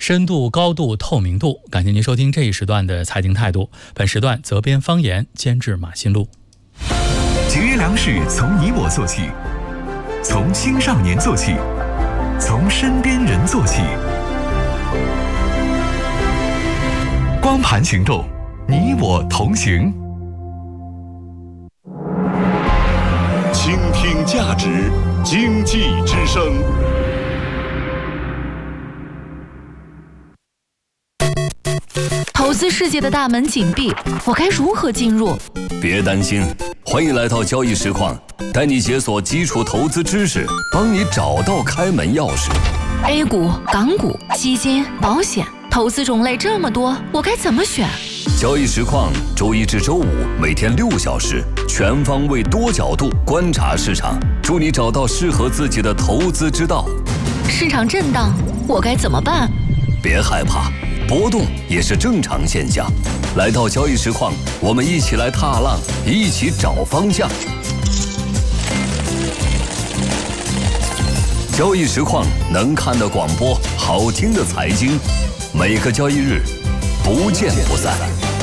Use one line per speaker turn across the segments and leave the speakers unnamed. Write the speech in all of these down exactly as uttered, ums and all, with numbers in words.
深度、高度、透明度。感谢您收听这一时段的财经态度。本时段责编方言，监制马新路。
节约粮食从你我做起，从青少年做起，从身边人做起。光盘行动，你我同行。
倾听价值，经济之声。
投资世界的大门紧闭，我该如何进入？
别担心，欢迎来到交易实况，带你解锁基础投资知识，帮你找到开门钥匙。
A 股、港股、基金、保险，投资种类这么多，我该怎么选？
交易实况周一至周五每天六小时，全方位多角度观察市场，助你找到适合自己的投资之道。
市场震荡，我该怎么办？
别害怕，波动也是正常现象。来到交易实况，我们一起来踏浪，一起找方向。交易实况能看的广播，好听的财经，每个交易日不见不散。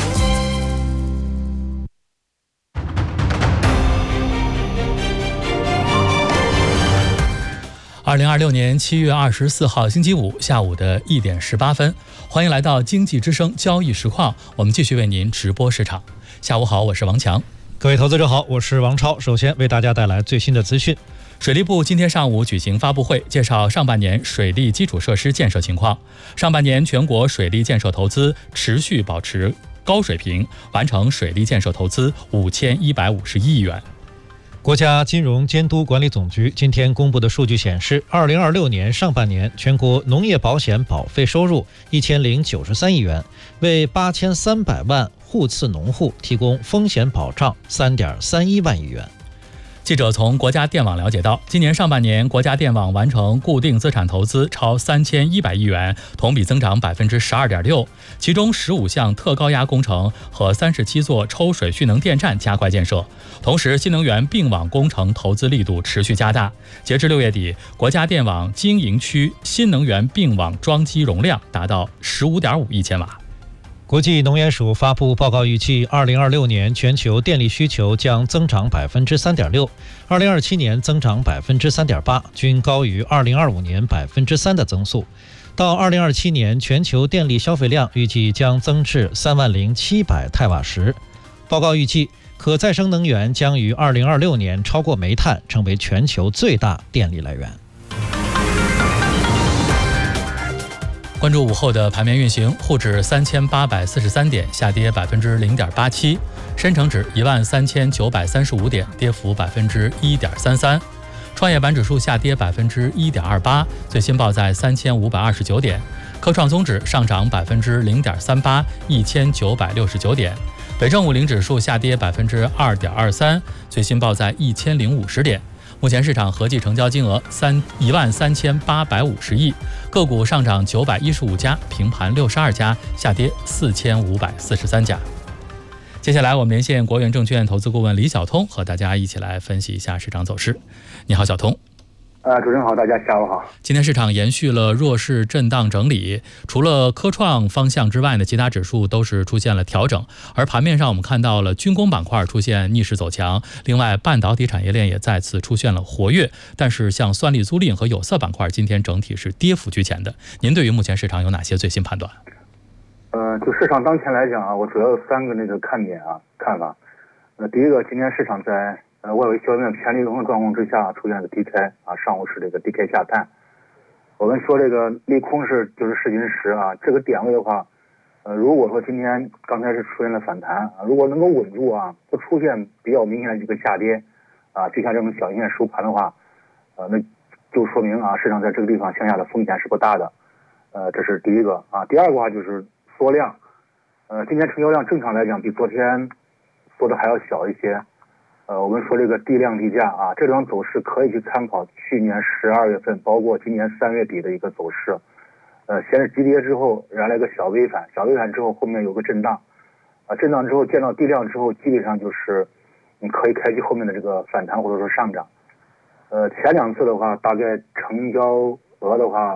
二零二六年七月二十四号星期五下午的一点十八分，欢迎来到经济之声交易实况，我们继续为您直播市场。下午好，我是王强。
各位投资者好，我是王超。首先为大家带来最新的资讯。
水利部今天上午举行发布会，介绍上半年水利基础设施建设情况。上半年全国水利建设投资持续保持高水平，完成水利建设投资五千一百五十亿元。
国家金融监督管理总局今天公布的数据显示，二零二六年上半年全国农业保险保费收入一千零九十三亿元，为八千三百万户次农户提供风险保障三点三一万亿元。
记者从国家电网了解到，今年上半年国家电网完成固定资产投资超三千一百亿元，同比增长百分之十二点六。其中十五项特高压工程和三十七座抽水蓄能电站加快建设，同时新能源并网工程投资力度持续加大。截至六月底，国家电网经营区新能源并网装机容量达到十五点五亿千瓦。
国际能源署发布报告，预计二零二六年全球电力需求将增长百分之三点六，二零二七年增长百分之三点八，均高于二零二五年百分之三的增速。到二零二七年，全球电力消费量预计将增至三万零七百太瓦时。报告预计，可再生能源将于二零二六年超过煤炭，成为全球最大电力来源。
关注午后的盘面运行，沪指三千八百四十三点，下跌百分之零点八七；深成指一万三千九百三十五点，跌幅百分之一点三三；创业板指数下跌百分之一点二八，最新报在三千五百二十九点；科创综指上涨百分之零点三八，一千九百六十九点；北证五零指数下跌百分之二点二三，最新报在一千零五十点。目前市场合计成交金额三一万三千八百五十亿，个股上涨九百一十五家，平盘六十二家，下跌四千五百四十三家。接下来我们连线国远证券投资顾问李晓通，和大家一起来分析一下市场走势。你好，小通。
呃，主持人好，大家下午好。
今天市场延续了弱势震荡整理，除了科创方向之外呢，其他指数都是出现了调整。而盘面上我们看到了军工板块出现逆势走强，另外半导体产业链也再次出现了活跃。但是像算力租赁和有色板块今天整体是跌幅居前的。您对于目前市场有哪些最新判断？
呃，就市场当前来讲啊，我主要有三个那个看点啊看法。呃，第一个，今天市场在呃，外围消息面偏利空的状况之下，出现了低开啊，上午是这个低开下探。我们说这个利空是就是试金石啊，这个点位的话，呃，如果说今天刚开始出现了反弹啊，如果能够稳住啊，不出现比较明显的这个下跌啊，就像这种小阴线收盘的话，呃，那就说明啊，市场在这个地方向下的风险是不大的。呃，这是第一个啊。第二个话就是缩量，呃，今天成交量正常来讲比昨天缩的还要小一些。呃，我们说这个地量地价啊，这种走势可以去参考去年十二月份，包括今年三月底的一个走势。呃，先是急跌之后，然后来个小微反，小微反之后后面有个震荡，啊，震荡之后见到地量之后，基本上就是你可以开启后面的这个反弹或者说上涨。呃，前两次的话，大概成交额的话。